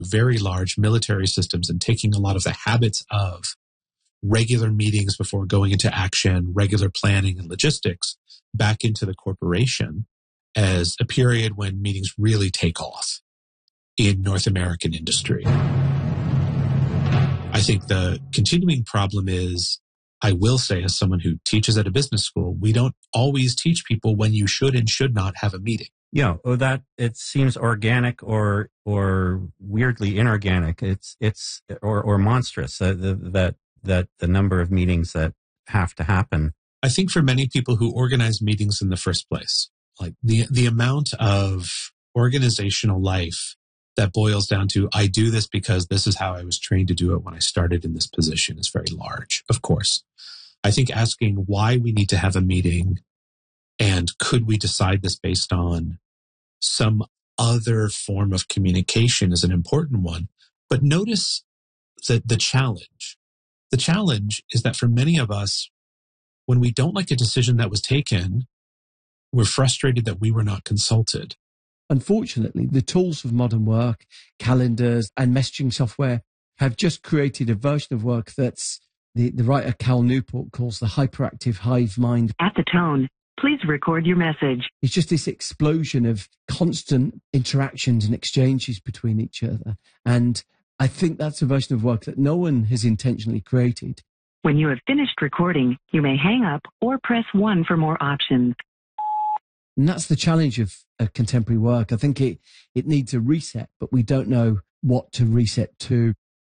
very large military systems and taking a lot of the habits of regular meetings before going into action, regular planning and logistics back into the corporation as a period when meetings really take off in North American industry. I think the continuing problem is, I will say, as someone who teaches at a business school, we don't always teach people when you should and should not have a meeting. Yeah, or that it seems organic or weirdly inorganic. It's monstrous that the number of meetings that have to happen. I think for many people who organize meetings in the first place, like the amount of organizational life that boils down to, I do this because this is how I was trained to do it when I started in this position, is very large, of course. I think asking why we need to have a meeting and could we decide this based on some other form of communication is an important one. But notice that the challenge. The challenge is that for many of us, when we don't like a decision that was taken, we're frustrated that we were not consulted. Unfortunately, the tools of modern work, calendars and messaging software have just created a version of work that's the writer Cal Newport calls the hyperactive hive mind. At the tone, please record your message. It's just this explosion of constant interactions and exchanges between each other. And I think that's a version of work that no one has intentionally created. When you have finished recording, you may hang up or press 1 for more options. And that's the challenge of contemporary work. I think it needs a reset, but we don't know what to reset to.